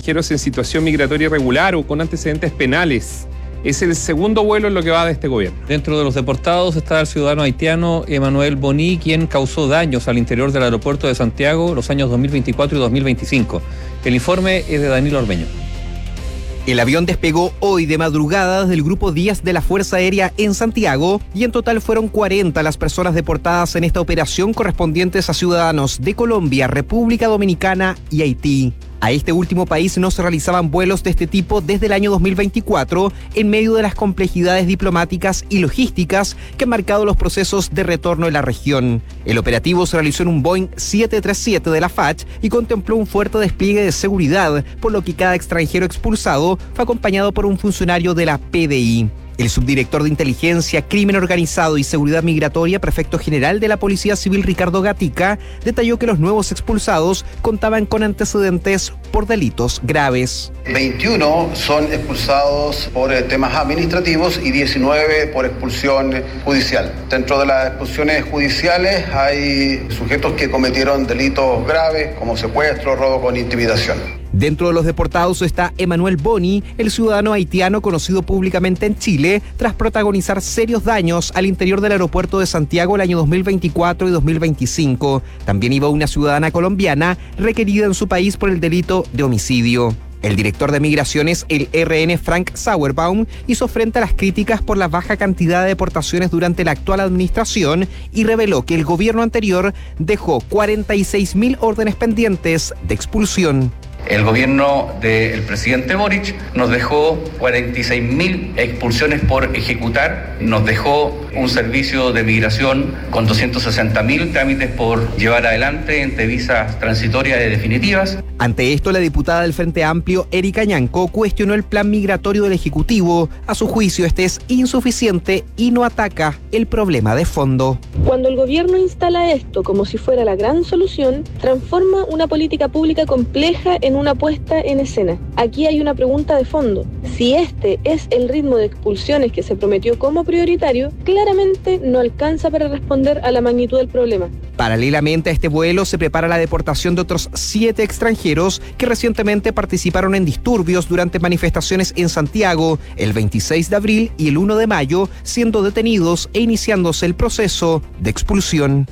extranjeros en situación migratoria irregular o con antecedentes penales. Es el segundo vuelo en lo que va de este gobierno. Dentro de los deportados está el ciudadano haitiano Emmanuel Boni, quien causó daños al interior del aeropuerto de Santiago los años 2024 y 2025. El informe es de Danilo Ormeño. El avión despegó hoy de madrugada del Grupo 10 de la Fuerza Aérea en Santiago y en total fueron 40 las personas deportadas en esta operación correspondientes a ciudadanos de Colombia, República Dominicana y Haití. A este último país no se realizaban vuelos de este tipo desde el año 2024 en medio de las complejidades diplomáticas y logísticas que han marcado los procesos de retorno en la región. El operativo se realizó en un Boeing 737 de la FACH y contempló un fuerte despliegue de seguridad, por lo que cada extranjero expulsado fue acompañado por un funcionario de la PDI. El subdirector de Inteligencia, Crimen Organizado y Seguridad Migratoria, prefecto general de la Policía Civil, Ricardo Gatica, detalló que los nuevos expulsados contaban con antecedentes por delitos graves. 21 son expulsados por temas administrativos y 19 por expulsión judicial. Dentro de las expulsiones judiciales hay sujetos que cometieron delitos graves como secuestro, robo con intimidación. Dentro de los deportados está Emmanuel Boni, el ciudadano haitiano conocido públicamente en Chile, tras protagonizar serios daños al interior del aeropuerto de Santiago el año 2024 y 2025. También iba una ciudadana colombiana requerida en su país por el delito de homicidio. El director de Migraciones, el RN Frank Sauerbaum, hizo frente a las críticas por la baja cantidad de deportaciones durante la actual administración y reveló que el gobierno anterior dejó 46.000 órdenes pendientes de expulsión. El gobierno del presidente Boric nos dejó 46.000 expulsiones por ejecutar, nos dejó un servicio de migración con 260.000 trámites por llevar adelante entre visas transitorias y definitivas. Ante esto, la diputada del Frente Amplio, Erika Ñanco, cuestionó el plan migratorio del Ejecutivo. A su juicio, este es insuficiente y no ataca el problema de fondo. Cuando el gobierno instala esto como si fuera la gran solución, transforma una política pública compleja en una puesta en escena. Aquí hay una pregunta de fondo. Si este es el ritmo de expulsiones que se prometió como prioritario, claramente no alcanza para responder a la magnitud del problema. Paralelamente a este vuelo se prepara la deportación de otros 7 extranjeros que recientemente participaron en disturbios durante manifestaciones en Santiago el 26 de abril y el 1 de mayo, siendo detenidos e iniciándose el proceso de expulsión.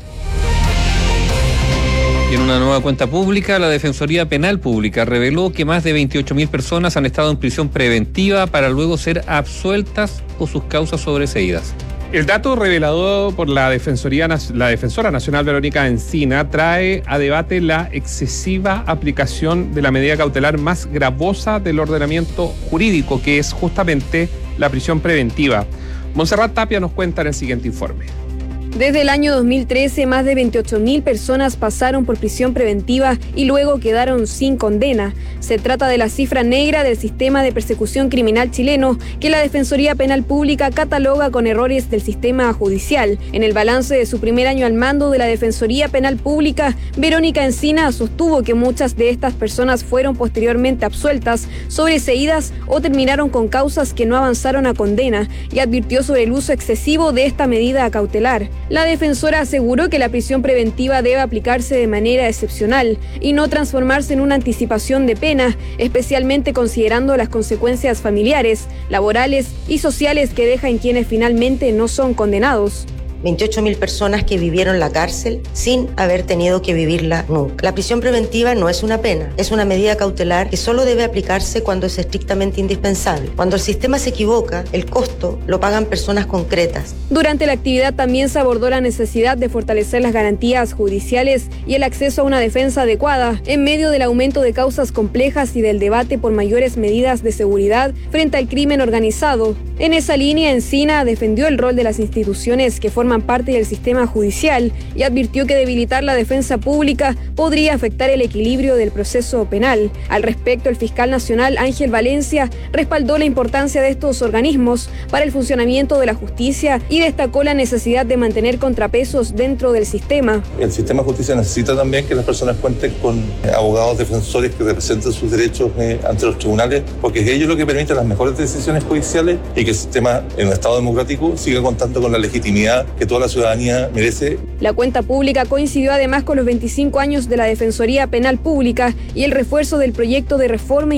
Y en una nueva cuenta pública, la Defensoría Penal Pública reveló que más de 28.000 personas han estado en prisión preventiva para luego ser absueltas o sus causas sobreseídas. El dato revelado por la Defensora Nacional Verónica Encina trae a debate la excesiva aplicación de la medida cautelar más gravosa del ordenamiento jurídico, que es justamente la prisión preventiva. Montserrat Tapia nos cuenta en el siguiente informe. Desde el año 2013, más de 28.000 personas pasaron por prisión preventiva y luego quedaron sin condena. Se trata de la cifra negra del sistema de persecución criminal chileno que la Defensoría Penal Pública cataloga con errores del sistema judicial. En el balance de su primer año al mando de la Defensoría Penal Pública, Verónica Encina sostuvo que muchas de estas personas fueron posteriormente absueltas, sobreseídas o terminaron con causas que no avanzaron a condena, y advirtió sobre el uso excesivo de esta medida cautelar. La defensora aseguró que la prisión preventiva debe aplicarse de manera excepcional y no transformarse en una anticipación de pena, especialmente considerando las consecuencias familiares, laborales y sociales que deja en quienes finalmente no son condenados. 28.000 personas que vivieron la cárcel sin haber tenido que vivirla nunca. La prisión preventiva no es una pena, es una medida cautelar que solo debe aplicarse cuando es estrictamente indispensable. Cuando el sistema se equivoca, el costo lo pagan personas concretas. Durante la actividad también se abordó la necesidad de fortalecer las garantías judiciales y el acceso a una defensa adecuada en medio del aumento de causas complejas y del debate por mayores medidas de seguridad frente al crimen organizado. En esa línea, Encina defendió el rol de las instituciones que forman parte del sistema judicial y advirtió que debilitar la defensa pública podría afectar el equilibrio del proceso penal. Al respecto, el fiscal nacional Ángel Valencia respaldó la importancia de estos organismos para el funcionamiento de la justicia y destacó la necesidad de mantener contrapesos dentro del sistema. El sistema de justicia necesita también que las personas cuenten con abogados defensores que representen sus derechos ante los tribunales, porque es ello lo que permite las mejores decisiones judiciales y que el sistema en un Estado democrático siga contando con la legitimidad que toda la ciudadanía merece. La cuenta pública coincidió además con los 25 años de la Defensoría Penal Pública y el refuerzo del proyecto de reforma